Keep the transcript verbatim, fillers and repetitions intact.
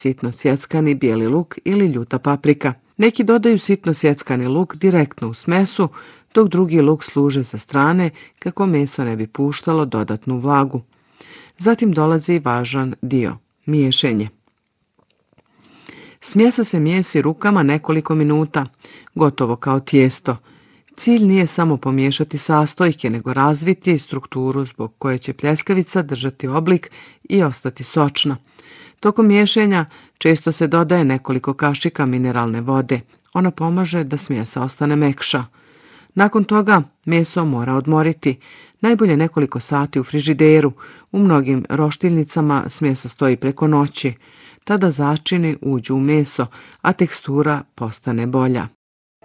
sitno sjeckani bijeli luk ili ljuta paprika. Neki dodaju sitno sjeckani luk direktno u smesu, dok drugi luk služe sa strane kako meso ne bi puštalo dodatnu vlagu. Zatim dolazi važan dio, miješenje. Smjesa se mijesi rukama nekoliko minuta, gotovo kao tijesto. Cilj nije samo pomiješati sastojke, nego razviti strukturu zbog koje će pljeskavica držati oblik i ostati sočna. Tokom miješanja često se dodaje nekoliko kašika mineralne vode. Ona pomaže da smjesa ostane mekša. Nakon toga meso mora odmoriti, najbolje nekoliko sati u frižideru. U mnogim roštiljnicama smjesa stoji preko noći. Tada začini uđu u meso, a tekstura postane bolja.